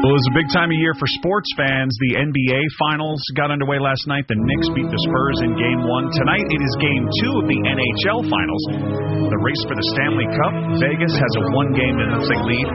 Well, it was a big time of year for sports fans. The NBA Finals got underway last night. The Knicks beat the Spurs in Game 1. Tonight it is Game 2 of the NHL Finals. The race for the Stanley Cup. Vegas has a 1-game-to-0 lead.